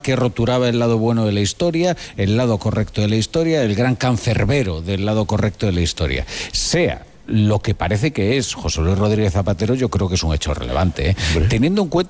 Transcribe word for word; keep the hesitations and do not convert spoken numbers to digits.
que roturaba el lado bueno de la historia, el lado correcto de la historia, el gran cancerbero del lado correcto de la historia. Sea lo que parece que es José Luis Rodríguez Zapatero, yo creo que es un hecho relevante, ¿eh? Teniendo en cuenta